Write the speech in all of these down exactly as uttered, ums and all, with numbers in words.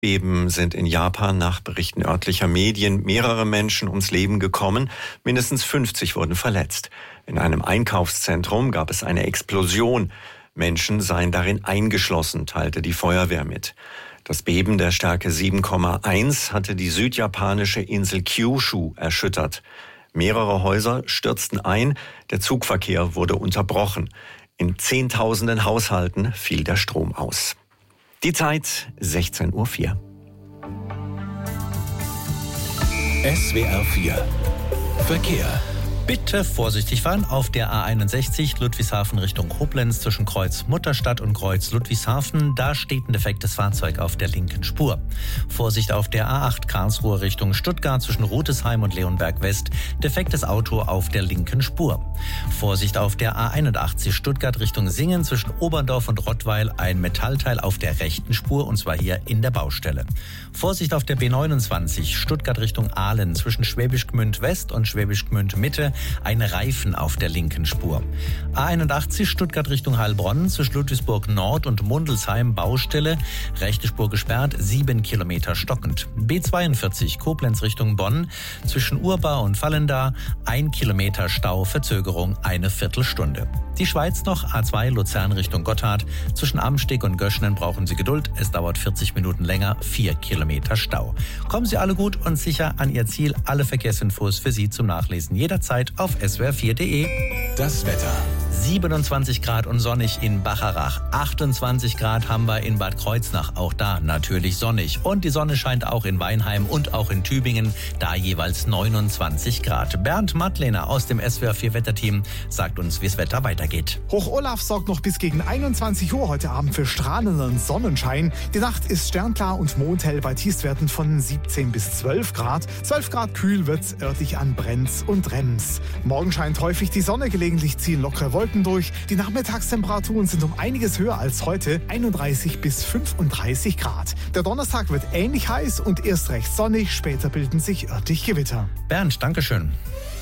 Erdbeben sind in Japan nach Berichten örtlicher Medien mehrere Menschen ums Leben gekommen. Mindestens fünfzig wurden verletzt. In einem Einkaufszentrum gab es eine Explosion. Menschen seien darin eingeschlossen, teilte die Feuerwehr mit. Das Beben der Stärke sieben Komma eins hatte die südjapanische Insel Kyushu erschüttert. Mehrere Häuser stürzten ein, der Zugverkehr wurde unterbrochen. In Zehntausenden Haushalten fiel der Strom aus. Die Zeit sechzehn Uhr vier. S W R vier Verkehr. Bitte vorsichtig fahren auf der A einundsechzig Ludwigshafen Richtung Koblenz zwischen Kreuz Mutterstadt und Kreuz Ludwigshafen. Da steht ein defektes Fahrzeug auf der linken Spur. Vorsicht auf der A acht Karlsruhe Richtung Stuttgart zwischen Rotesheim und Leonberg West. Defektes Auto auf der linken Spur. Vorsicht auf der A einundachtzig Stuttgart Richtung Singen zwischen Oberndorf und Rottweil. Ein Metallteil auf der rechten Spur und zwar hier in der Baustelle. Vorsicht auf der B neunundzwanzig Stuttgart Richtung Aalen zwischen Schwäbisch Gmünd West und Schwäbisch Gmünd Mitte. Ein Reifen auf der linken Spur. A einundachtzig Stuttgart Richtung Heilbronn zwischen Ludwigsburg Nord und Mundelsheim Baustelle. Rechte Spur gesperrt, sieben Kilometer stockend. B zweiundvierzig Koblenz Richtung Bonn zwischen Urbar und Vallendar. Ein Kilometer Stau, Verzögerung eine Viertelstunde. Die Schweiz noch, A zwei Luzern Richtung Gotthard. Zwischen Amsteg und Göschnen brauchen Sie Geduld. Es dauert vierzig Minuten länger, vier Kilometer Stau. Kommen Sie alle gut und sicher an Ihr Ziel. Alle Verkehrsinfos für Sie zum Nachlesen jederzeit auf S W R vier Punkt de. Das Wetter. siebenundzwanzig Grad und sonnig in Bacharach. achtundzwanzig Grad haben wir in Bad Kreuznach. Auch da natürlich sonnig. Und die Sonne scheint auch in Weinheim und auch in Tübingen. Da jeweils neunundzwanzig Grad. Bernd Madlener aus dem S W R vier Wetterteam sagt uns, wie das Wetter weitergeht. Hoch Olaf sorgt noch bis gegen einundzwanzig Uhr heute Abend für strahlenden Sonnenschein. Die Nacht ist sternklar und mondhell bei Tiefstwerten von siebzehn bis zwölf Grad. zwölf Grad kühl wird's örtlich an Brenz und Rems. Morgen scheint häufig die Sonne, gelegentlich ziehen lockere Wolken durch. Die Nachmittagstemperaturen sind um einiges höher als heute, einunddreißig bis fünfunddreißig Grad. Der Donnerstag wird ähnlich heiß und erst recht sonnig, später bilden sich örtlich Gewitter. Bernd, Dankeschön.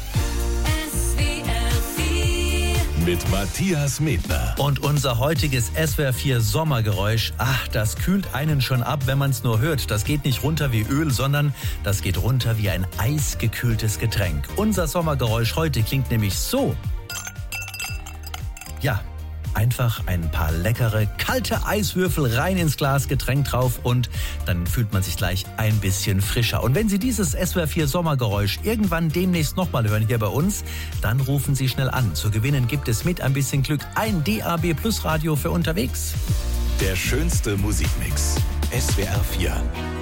Mit Matthias Medner. Und unser heutiges S W R vier Sommergeräusch, ach, das kühlt einen schon ab, wenn man es nur hört. Das geht nicht runter wie Öl, sondern das geht runter wie ein eisgekühltes Getränk. Unser Sommergeräusch heute klingt nämlich so. Ja, einfach ein paar leckere, kalte Eiswürfel rein ins Glas, Getränk drauf und dann fühlt man sich gleich ein bisschen frischer. Und wenn Sie dieses S W R vier Sommergeräusch irgendwann demnächst nochmal hören hier bei uns, dann rufen Sie schnell an. Zu gewinnen gibt es mit ein bisschen Glück ein D A B Plus Radio für unterwegs. Der schönste Musikmix. S W R vier.